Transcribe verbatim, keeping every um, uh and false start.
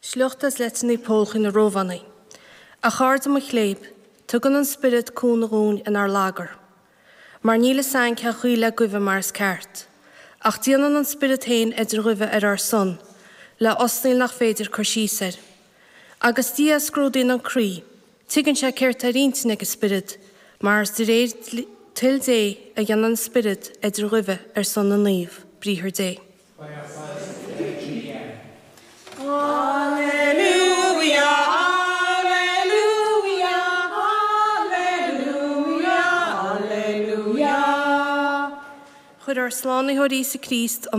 Sluchtas letni polch in a rovani. A chard am a chleib, tugan an spirit cún rún in our lager. Mar níle sain ca chuile guve mars cart. Ach dianan an spirit hain edr guve er our son, la osnil nach féidir corsíser. Agus dia scrúdin an crí, tigan se ceirt a ríntin ag a spirit, mars di réid til dé a janan spirit edr guve er son an lív, bríhir dé. Chud ar sláánna hoirí sa Christ